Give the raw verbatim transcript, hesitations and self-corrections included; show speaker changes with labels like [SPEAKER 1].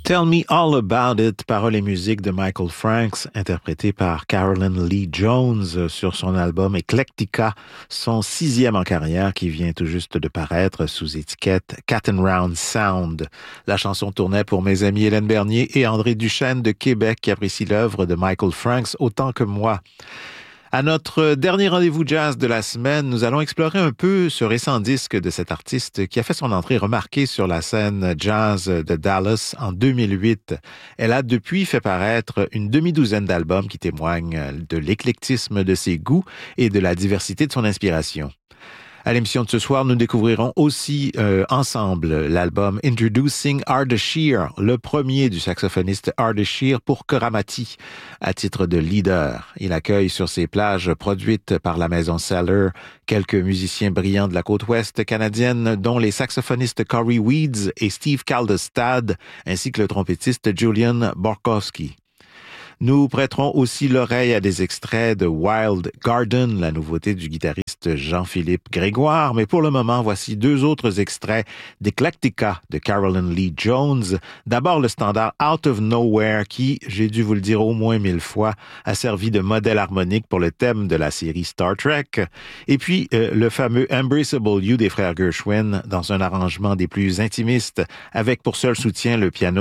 [SPEAKER 1] Tell Me All About It, paroles et musique de Michael Franks, interprété par Carolyn Lee Jones sur son album Eclectica, son sixième en carrière qui vient tout juste de paraître sous étiquette Cat and Round Sound. La chanson tournait pour mes amis Hélène Bernier et André Duchesne de Québec qui apprécient l'œuvre de Michael Franks autant que moi. À notre dernier rendez-vous jazz de la semaine, nous allons explorer un peu ce récent disque de cet artiste qui a fait son entrée remarquée sur la scène jazz de Dallas en deux mille huit. Elle a depuis fait paraître une demi-douzaine d'albums qui témoignent de l'éclectisme de ses goûts et de la diversité de son inspiration. À l'émission de ce soir, nous découvrirons aussi euh, ensemble l'album Introducing Ardeshir, le premier du saxophoniste Ardeshir pour Koramati, à titre de leader. Il accueille sur ses plages produites par la maison Cellar quelques musiciens brillants de la côte ouest canadienne, dont les saxophonistes Corey Weeds et Steve Kaldestad, ainsi que le trompettiste Julian Borkowski. Nous prêterons aussi l'oreille à des extraits de Wild Garden, la nouveauté du guitariste Jean-Philippe Grégoire. Mais pour le moment, voici deux autres extraits d'Eclectica de Carolyn Lee Jones. D'abord, le standard Out of Nowhere qui, j'ai dû vous le dire au moins mille fois, a servi de modèle harmonique pour le thème de la série Star Trek. Et puis, euh, le fameux Embraceable You des frères Gershwin dans un arrangement des plus intimistes avec pour seul soutien le piano